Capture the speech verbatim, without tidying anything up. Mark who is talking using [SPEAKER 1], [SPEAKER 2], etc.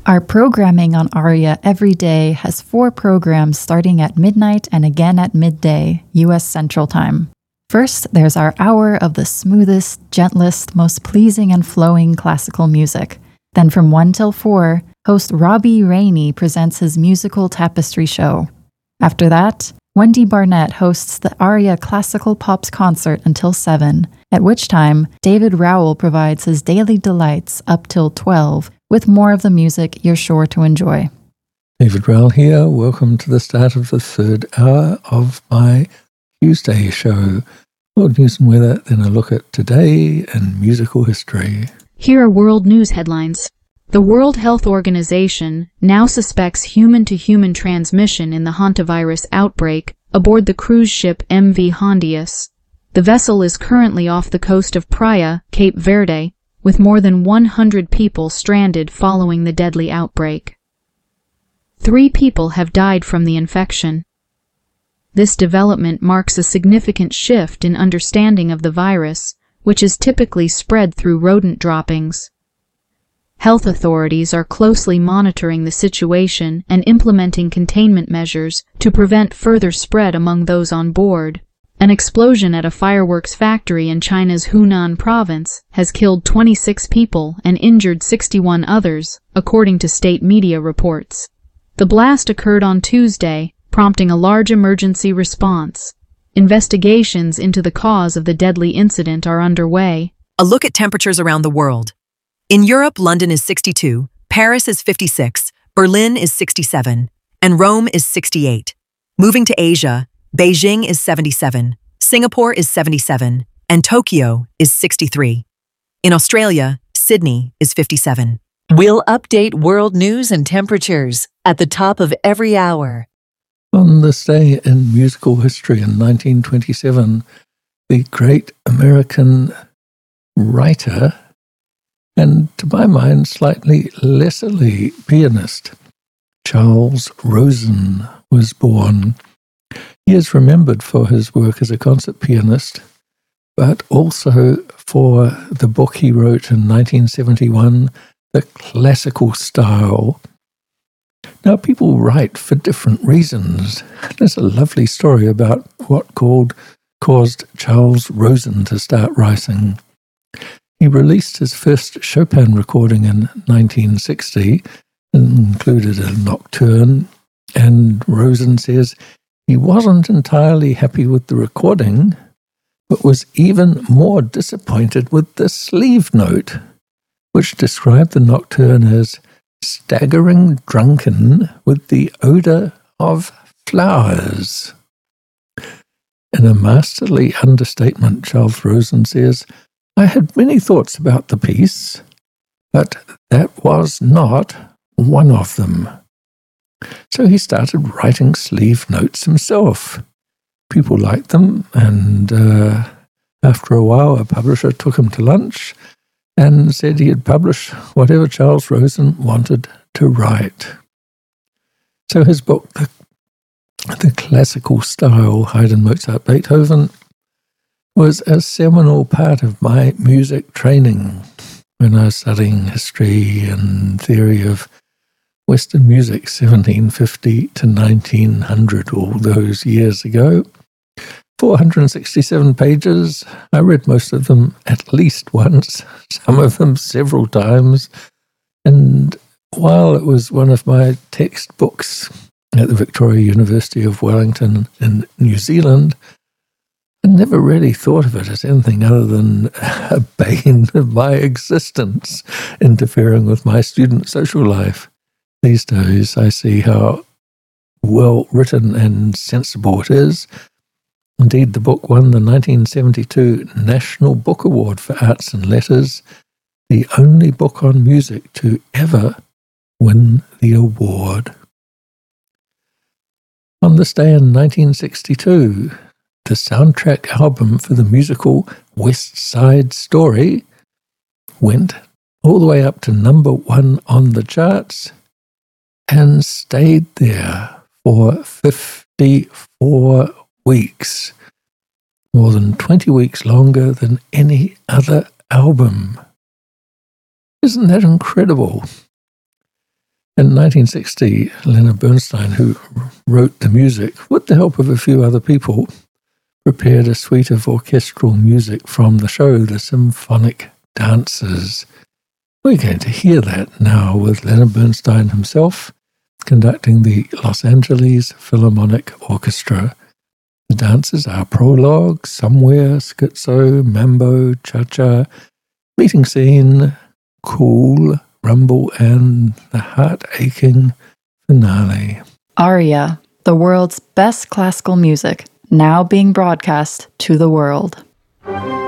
[SPEAKER 1] Our programming on Aria every day has four programs starting at midnight and again at midday, U S Central Time. First, there's our hour of the smoothest, gentlest, most pleasing and flowing classical music. Then from one till four, host Robbie Rainey presents his musical tapestry show. After that, Wendy Barnett hosts the Aria Classical Pops concert until seven, at which time David Rowell provides his daily delights up till twelve, with more of the music you're sure to enjoy.
[SPEAKER 2] David Rowell here. Welcome to the start of the third hour of my Tuesday show. World News and Weather, then a look at today and musical history.
[SPEAKER 3] Here are world news headlines. The World Health Organization now suspects human-to-human transmission in the hantavirus outbreak aboard the cruise ship M V Hondius. The vessel is currently off the coast of Praia, Cape Verde, with more than one hundred people stranded following the deadly outbreak. Three people have died from the infection. This development marks a significant shift in understanding of the virus, which is typically spread through rodent droppings. Health authorities are closely monitoring the situation and implementing containment measures to prevent further spread among those on board. An explosion at a fireworks factory in China's Hunan province has killed twenty-six people and injured sixty-one others, according to state media reports. The blast occurred on Tuesday, prompting a large emergency response. Investigations into the cause of the deadly incident are underway.
[SPEAKER 4] A look at temperatures around the world. In Europe, London is sixty-two, Paris is fifty-six, Berlin is sixty-seven, and Rome is sixty-eight. Moving to Asia, Beijing is seventy-seven, Singapore is seventy-seven, and Tokyo is sixty-three. In Australia, Sydney is fifty-seven.
[SPEAKER 5] We'll update world news and temperatures at the top of every hour.
[SPEAKER 2] On this day in musical history in nineteen twenty-seven, the great American writer and, to my mind, slightly lesserly pianist, Charles Rosen, was born. He is remembered for his work as a concert pianist, but also for the book he wrote in nineteen seventy-one, The Classical Style. Now, people write for different reasons. There's a lovely story about what called, caused Charles Rosen to start writing. He released his first Chopin recording in nineteen sixty, included a nocturne, and Rosen says he wasn't entirely happy with the recording, but was even more disappointed with the sleeve note, which described the nocturne as staggering drunken with the odour of flowers. In a masterly understatement, Charles Rosen says, "I had many thoughts about the piece, but that was not one of them." So he started writing sleeve notes himself. People liked them, and uh, after a while a publisher took him to lunch and said he'd publish whatever Charles Rosen wanted to write. So his book, The, the Classical Style, Haydn, Mozart, Beethoven, was a seminal part of my music training when I was studying history and theory of Western music, seventeen fifty to nineteen hundred, all those years ago. four hundred sixty-seven pages. I read most of them at least once, some of them several times. And while it was one of my textbooks at the Victoria University of Wellington in New Zealand, I never really thought of it as anything other than a bane of my existence, interfering with my student social life. These days I see how well written and sensible it is. Indeed, the book won the nineteen seventy-two National Book Award for Arts and Letters, the only book on music to ever win the award. On this day in nineteen sixty-two, the soundtrack album for the musical West Side Story went all the way up to number one on the charts and stayed there for fifty-four weeks, more than twenty weeks longer than any other album. Isn't that incredible? In nineteen sixty, Leonard Bernstein, who wrote the music with the help of a few other people, prepared a suite of orchestral music from the show, The Symphonic Dancers. We're going to hear that now with Leonard Bernstein himself conducting the Los Angeles Philharmonic Orchestra. The dances are prologue, somewhere, schizo, mambo, cha-cha, meeting scene, cool, rumble, and the heart-aching finale.
[SPEAKER 1] Aria, the world's best classical music, now being broadcast to the world.